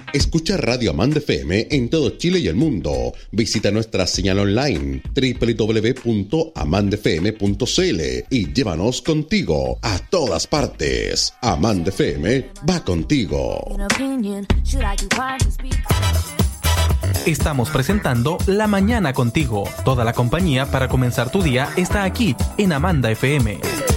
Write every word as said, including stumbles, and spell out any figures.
Escucha Radio Amanda F M en todo Chile y el mundo. Visita nuestra señal online doble u doble u doble u punto amanda f m punto c l y llévanos contigo a todas partes. Amanda F M va contigo. Estamos presentando La Mañana Contigo. Toda la compañía para comenzar tu día está aquí en Amanda F M.